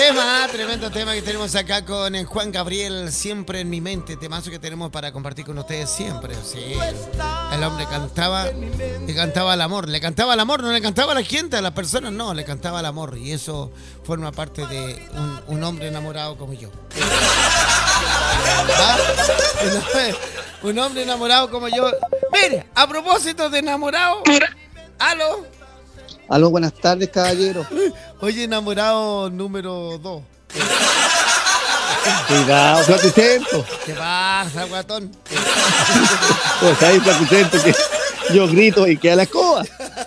tremendo tema que tenemos acá con el Juan Gabriel, siempre en mi mente, temazo que tenemos para compartir con ustedes siempre. Sí, el hombre cantaba, le cantaba al amor, no le cantaba a la gente, a las personas, no, le cantaba al amor, y eso forma parte de un hombre enamorado como yo. ¿Ah? Un hombre enamorado como yo. Mire, a propósito de enamorado, aló. Aló, buenas tardes, caballero. Oye, enamorado número 2. Cuidado, Flacuchento. ¿Qué pasa, guatón? Pues ahí, Flacuchento, que yo grito y queda la escoba.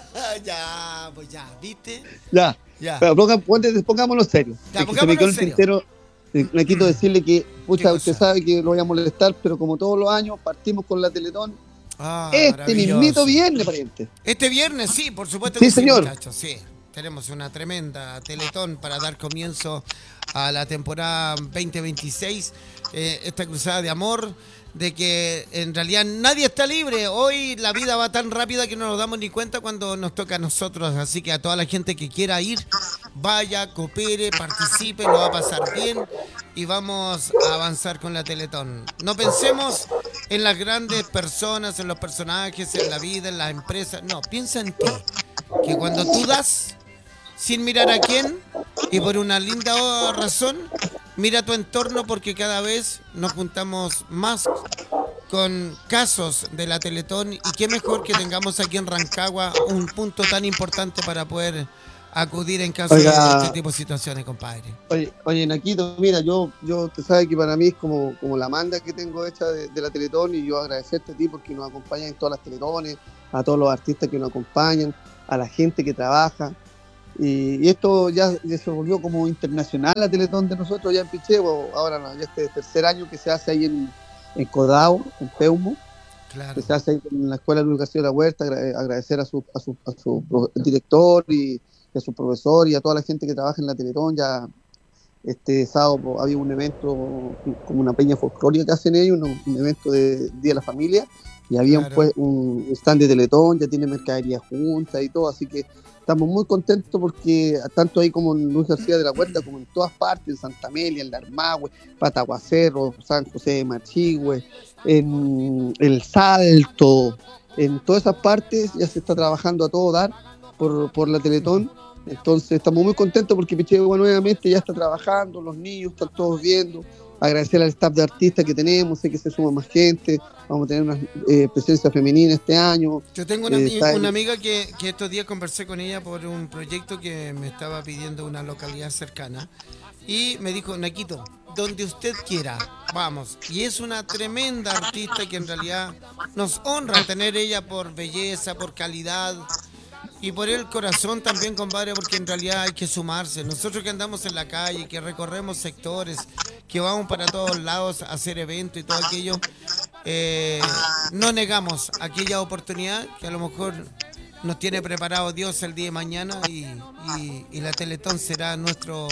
Ya, pues ya, ¿viste? Ya. Pero pongámoslo serio. Ya, es que se me quedó el tintero. Me quito decirle que, pucha, usted sabe que lo voy a molestar, pero como todos los años, partimos con la Teletón. Este mismito viernes, pariente. Este viernes, sí, por supuesto sí, que señor. Sí, muchachos, sí. Tenemos una tremenda Teletón para dar comienzo a la temporada 2026. Esta cruzada de amor, de que en realidad nadie está libre. Hoy la vida va tan rápida que no nos damos ni cuenta cuando nos toca a nosotros. Así que a toda la gente que quiera ir, vaya, coopere, participe, lo va a pasar bien y vamos a avanzar con la Teletón. No pensemos en las grandes personas, en los personajes, en la vida, en las empresas. No, piensa en ti. Que cuando tú das, sin mirar a quién, y por una linda razón, mira tu entorno, porque cada vez nos juntamos más con casos de la Teletón, y qué mejor que tengamos aquí en Rancagua un punto tan importante para poder acudir en caso de este tipo de situaciones, compadre. Oye, Naquito, mira, yo te sabes que para mí es como la manda que tengo hecha de la Teletón, y yo agradecerte a ti porque nos acompañan en todas las Teletones, a todos los artistas que nos acompañan, a la gente que trabaja. Y esto ya se volvió como internacional, la Teletón de nosotros ya en Pichegua. Ahora ya este tercer año que se hace ahí en Codao, en Peumo. Claro. Que se hace ahí en la Escuela de Educación de la Huerta. Agradecer a su director y a su profesor y a toda la gente que trabaja en la Teletón. Ya este sábado había un evento como una peña folclórica que hacen ellos, un evento de Día de la Familia, y había un stand de Teletón, ya tiene mercadería junta y todo, así que estamos muy contentos porque tanto ahí como en Luis García de la Huerta, como en todas partes, en Santa Amelia, en Larmahue, Pataguacerro, San José de Machigüe, en El Salto, en todas esas partes ya se está trabajando a todo dar por la Teletón. Entonces estamos muy contentos porque Pichegua nuevamente ya está trabajando, los niños están todos viendo. Agradecer al staff de artistas que tenemos, sé que se suma más gente, vamos a tener una presencia femenina este año. Yo tengo una amiga que estos días conversé con ella por un proyecto que me estaba pidiendo una localidad cercana, y me dijo: Naquito, donde usted quiera, vamos. Y es una tremenda artista que en realidad nos honra tener ella por belleza, por calidad y por el corazón también, compadre, porque en realidad hay que sumarse. Nosotros que andamos en la calle, que recorremos sectores, que vamos para todos lados a hacer eventos y todo aquello, no negamos aquella oportunidad que a lo mejor nos tiene preparado Dios el día de mañana, y la Teletón será nuestra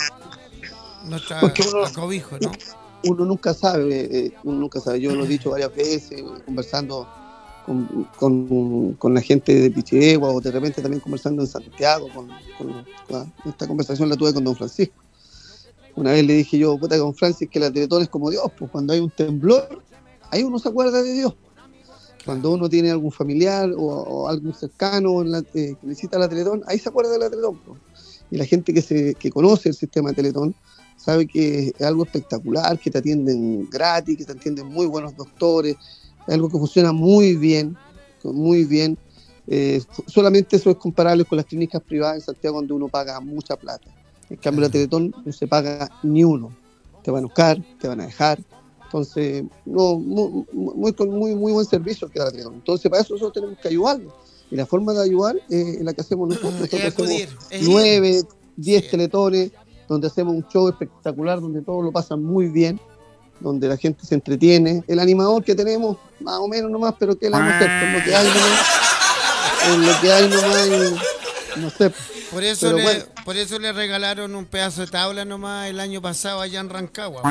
acobijo, ¿no? Uno nunca sabe, yo lo he dicho varias veces, conversando con la gente de Pichegua, o de repente también conversando en Santiago, esta conversación la tuve con don Francisco. Una vez le dije yo, puta, don Francisco, que la Teletón es como Dios, pues cuando hay un temblor, ahí uno se acuerda de Dios. Cuando uno tiene algún familiar o algún cercano que necesita la Teletón, ahí se acuerda de la Teletón, pues. Y la gente que conoce el sistema de Teletón sabe que es algo espectacular, que te atienden gratis, que te atienden muy buenos doctores, es algo que funciona muy bien, muy bien. Solamente eso es comparable con las clínicas privadas en Santiago, donde uno paga mucha plata. En cambio, la Teletón no se paga ni uno. Te van a buscar, te van a dejar. Entonces, muy buen servicio que da la Teletón. Entonces, para eso nosotros tenemos que ayudarlos. Y la forma de ayudar es la que hacemos nosotros. Nosotros hacemos 9, 10 teletones, donde hacemos un show espectacular, donde todos lo pasan muy bien, donde la gente se entretiene. El animador que tenemos, más o menos nomás, pero que la vamos a hacer con lo que hay nomás. En lo que hay nomás, no sé. Por eso le regalaron un pedazo de tabla nomás el año pasado allá en Rancagua.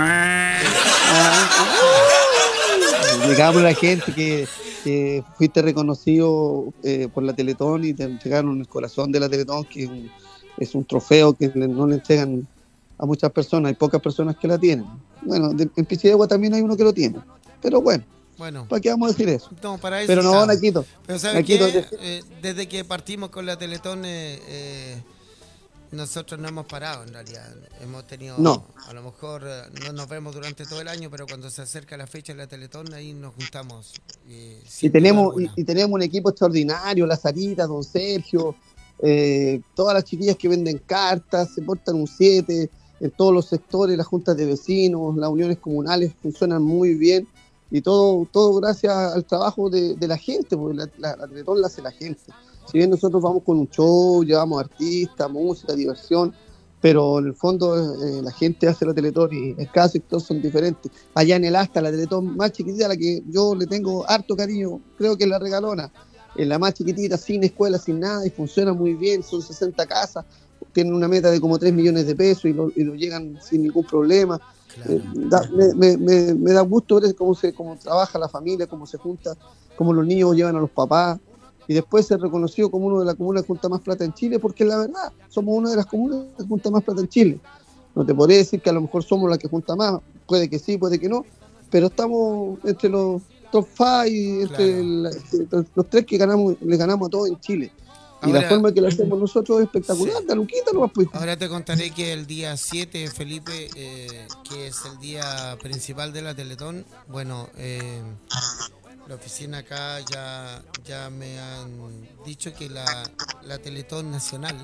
Llegamos a la gente que fuiste reconocido por la Teletón, y te entregaron el corazón de la Teletón, que es un trofeo que no le entregan a muchas personas, hay pocas personas que la tienen. Bueno, en Pichidegua también hay uno que lo tiene, pero bueno, ¿para qué vamos a decir eso? No, para eso pero no, Naquito. Pero ¿sabes qué? Desde que partimos con la Teletón, nosotros no hemos parado en realidad. Hemos tenido, a lo mejor no nos vemos durante todo el año, pero cuando se acerca la fecha de la Teletón, ahí nos juntamos. Y tenemos un equipo extraordinario, la Sarita, don Sergio, todas las chiquillas que venden cartas, se portan un 7, en todos los sectores, las juntas de vecinos, las uniones comunales funcionan muy bien, y todo gracias al trabajo de la gente, porque la Teletón la hace la gente. Si bien nosotros vamos con un show, llevamos artistas, música, diversión, pero en el fondo la gente hace la Teletón y en cada sector son diferentes. Allá en el Asta, la Teletón más chiquitita, a la que yo le tengo harto cariño, creo que es la Regalona, es la más chiquitita, sin escuela, sin nada, y funciona muy bien, son 60 casas, tienen una meta de como 3 millones de pesos y lo llegan sin ningún problema. Claro. Me da gusto ver cómo trabaja la familia, cómo se junta, cómo los niños llevan a los papás, y después ser reconocido como uno de las comunas que junta más plata en Chile, porque la verdad, somos una de las comunas que junta más plata en Chile. No te podré decir que a lo mejor somos la que junta más, puede que sí, puede que no, pero estamos entre los top 5, entre los 3 que le ganamos a todos en Chile. Y ahora, la forma que lo hacemos nosotros es espectacular, sí. Luquita, no más pues. Ahora te contaré que el día 7, Felipe, que es el día principal de la Teletón, bueno, la oficina acá ya me han dicho que la Teletón Nacional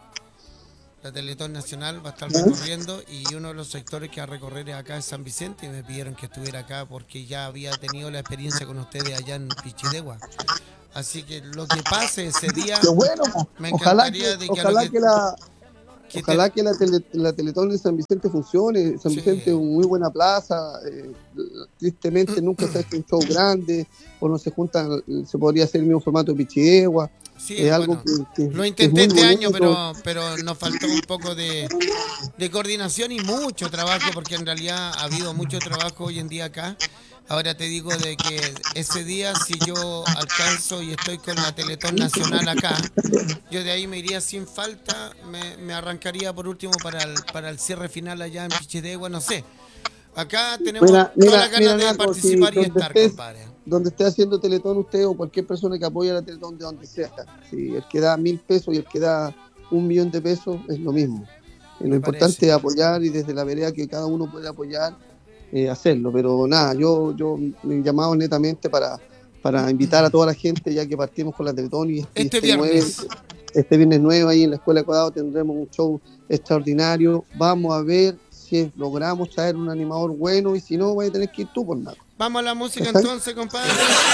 va a estar recorriendo, y uno de los sectores que va a recorrer acá es San Vicente, y me pidieron que estuviera acá porque ya había tenido la experiencia con ustedes allá en Pichidegua. Así que lo que pase ese día, bueno, me encantaría ojalá que la Teletón en San Vicente funcione. San Vicente es una muy buena plaza, tristemente nunca se ha hecho un show grande, o no se juntan, se podría hacer el mismo formato de Pichidegua. Sí, es algo que lo intenté este año, pero nos faltó un poco de coordinación y mucho trabajo, porque en realidad ha habido mucho trabajo hoy en día acá. Ahora te digo de que ese día, si yo alcanzo y estoy con la Teletón Nacional acá, yo de ahí me iría sin falta, me arrancaría por último para el cierre final allá en Pichidegua, no sé. Acá tenemos todas las ganas de participar y estar, compadre. Donde esté haciendo Teletón usted o cualquier persona que apoya la Teletón, de donde sea, si el que da 1.000 pesos y el que da 1.000.000 de pesos es lo mismo. Lo importante es apoyar, y desde la vereda que cada uno puede apoyar, hacerlo. Pero nada, yo me he llamado netamente para invitar a toda la gente, ya que partimos con la Teletón, y este viernes 9 ahí en la Escuela de Codado tendremos un show extraordinario. Vamos a ver si logramos traer un animador bueno, y si no, vas a tener que ir tú por nada. Vamos a la música entonces, compadre.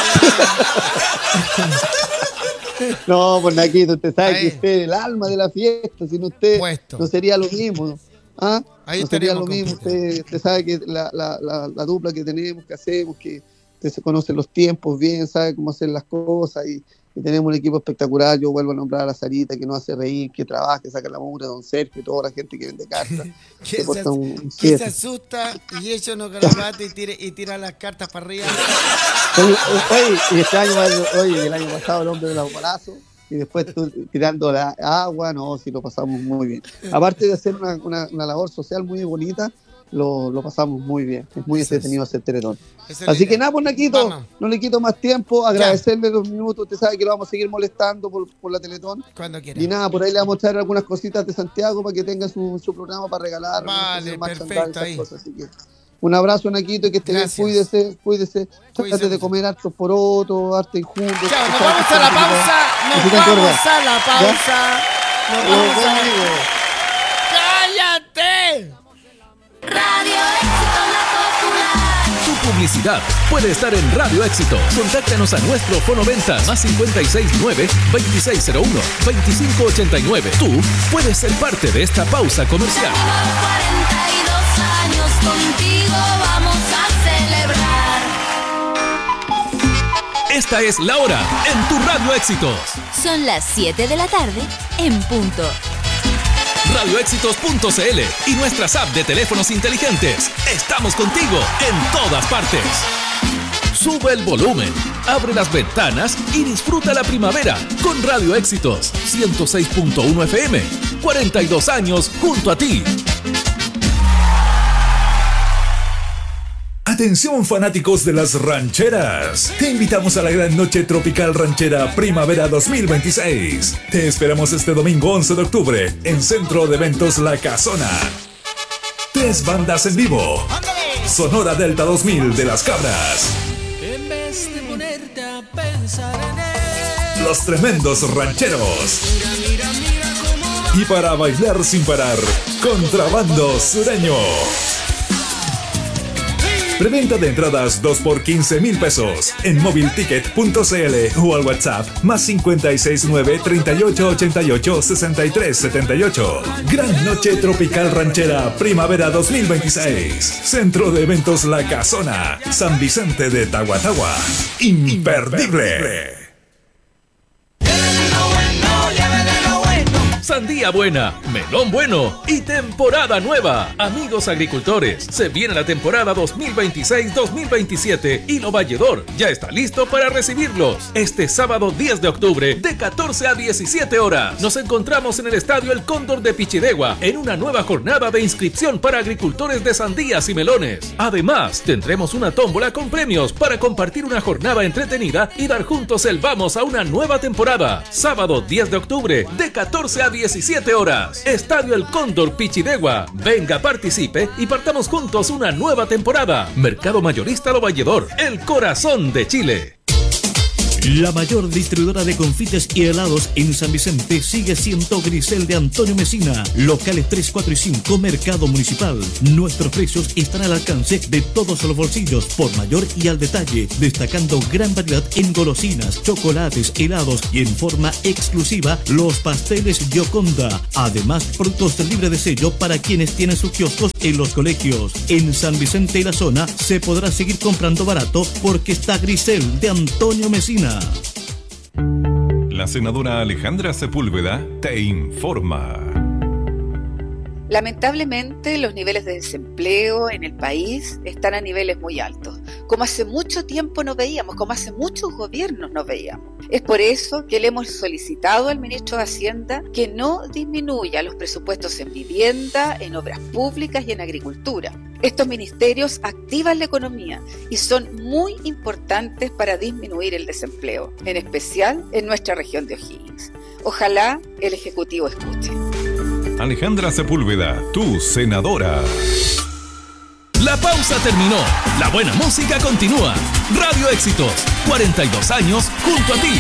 No, pues Naquito, usted sabe que usted es el alma de la fiesta, si no usted no sería lo mismo. ¿Ah? Ahí no sería lo mismo, usted sabe que la dupla que tenemos, que hacemos, que usted se conoce los tiempos bien, sabe cómo hacer las cosas, y tenemos un equipo espectacular. Yo vuelvo a nombrar a la Sarita, que nos hace reír, que trabaja, que saca la mura, don Sergio, toda la gente que vende cartas. que se asusta y echa unos garabatos y tira las cartas para arriba. El año pasado el hombre de los balazos, y después tirando la agua, no, sí lo pasamos muy bien. Aparte de hacer una labor social muy bonita, lo pasamos muy bien. Es muy entretenido hacer Teletón. Así que nada, pues Naquito, no le quito más tiempo, agradecerle los minutos. Usted sabe que lo vamos a seguir molestando por la Teletón. Cuando quiera. Y nada, por ahí le vamos a traer algunas cositas de Santiago para que tenga su programa para regalar. Vale, perfecto, ahí. Así que un abrazo, Naquito, y que esté bien, cuídese. Trate de comer hartos porotos, harto injuntos. Chao, nos vamos a la pausa. ¡Cállate! Radio Éxito, la popular. Tu publicidad puede estar en Radio Éxito. Contáctanos a nuestro fonoventas más 569-2601-2589. Tú puedes ser parte de esta pausa comercial. 42 años contigo vamos a celebrar. Esta es la hora en tu Radio Éxitos. Son las 7 de la tarde en punto. radioéxitos.cl y nuestras apps de teléfonos inteligentes. Estamos contigo en todas partes. Sube el volumen, abre las ventanas y disfruta la primavera con Radio Éxitos 106.1 FM. 42 años junto a ti. Atención fanáticos de las rancheras. Te invitamos a la gran noche tropical ranchera Primavera 2026. Te esperamos este domingo 11 de octubre en Centro de Eventos La Casona. 3 bandas en vivo. Sonora Delta 2000 de Las Cabras. En vez de ponerte a pensar en él. Los Tremendos Rancheros. Y para bailar sin parar, Contrabando Sureño. Preventa de entradas 2 por 15,000 pesos en movilticket.cl o al WhatsApp más 569 3888 6378. Gran Noche Tropical Ranchera Primavera 2026. Centro de Eventos La Casona, San Vicente de Tahuatahua. Imperdible. Sandía buena, melón bueno y temporada nueva. Amigos agricultores, se viene la temporada 2026-2027 y Lo Valledor ya está listo para recibirlos. Este sábado 10 de octubre de 14 a 17 horas nos encontramos en el Estadio El Cóndor de Pichidegua en una nueva jornada de inscripción para agricultores de sandías y melones. Además, tendremos una tómbola con premios para compartir una jornada entretenida y dar juntos el vamos a una nueva temporada. Sábado 10 de octubre de 14 a 17 horas. Estadio El Cóndor Pichidegua. Venga, participe y partamos juntos una nueva temporada. Mercado Mayorista Lo Valledor, el corazón de Chile. La mayor distribuidora de confites y helados en San Vicente sigue siendo Grisel de Antonio Mesina. Locales 3, 4 y 5, Mercado Municipal. Nuestros precios están al alcance de todos los bolsillos, por mayor y al detalle, destacando gran variedad en golosinas, chocolates, helados y en forma exclusiva los pasteles Gioconda. Además, productos libres de sello para quienes tienen sus kioscos en los colegios. En San Vicente y la zona se podrá seguir comprando barato porque está Grisel de Antonio Mesina. La senadora Alejandra Sepúlveda te informa. Lamentablemente, los niveles de desempleo en el país están a niveles muy altos, como hace mucho tiempo no veíamos, como hace muchos gobiernos no veíamos. Es por eso que le hemos solicitado al ministro de Hacienda que no disminuya los presupuestos en vivienda, en obras públicas y en agricultura. Estos ministerios activan la economía y son muy importantes para disminuir el desempleo, en especial en nuestra región de O'Higgins. Ojalá el Ejecutivo escuche. Alejandra Sepúlveda, tu senadora. La pausa terminó. La buena música continúa. Radio Éxitos, 42 años junto a ti.